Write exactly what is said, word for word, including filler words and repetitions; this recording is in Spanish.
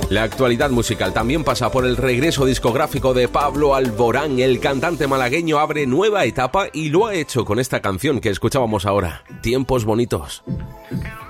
La actualidad musical también pasa por el regreso discográfico de Pablo Alborán. El cantante malagueño abre nueva etapa y lo ha hecho con esta canción que escuchábamos ahora, Tiempos Bonitos.